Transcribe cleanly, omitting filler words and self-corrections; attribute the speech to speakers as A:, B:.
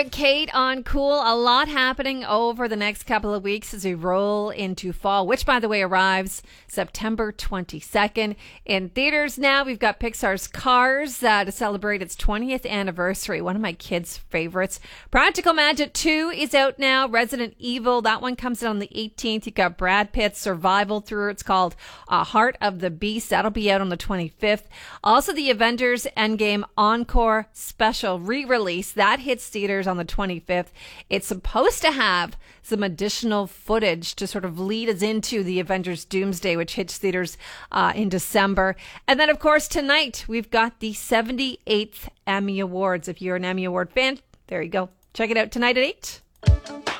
A: Kate on Cool. A lot happening over the next couple of weeks as we roll into fall, which, by the way, arrives September 22nd. In theaters now, we've got Pixar's Cars to celebrate its 20th anniversary. One of my kids' favorites. Practical Magic 2 is out now. Resident Evil, that one comes out on the 18th. You've got Brad Pitt's survival thriller. It's called Heart of the Beast. That'll be out on the 25th. Also, the Avengers Endgame Encore special re-release. That hits theaters on the 25th. It's supposed to have some additional footage to sort of lead us into the Avengers Doomsday, which hits theaters in December. And then, of course, tonight we've got the 78th Emmy Awards. If you're an Emmy Award fan, there you go. Check it out tonight at 8.